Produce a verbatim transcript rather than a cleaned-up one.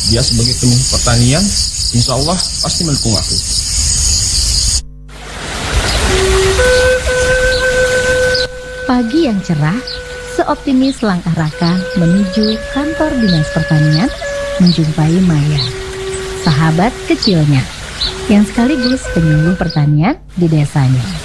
Dia sebagai penuh pertanian, insya Allah pasti mendukung aku. Pagi yang cerah, seoptimis langkah Raka menuju kantor dinas pertanian menjumpai Maya, sahabat kecilnya yang sekaligus penyuluh pertanian di desanya.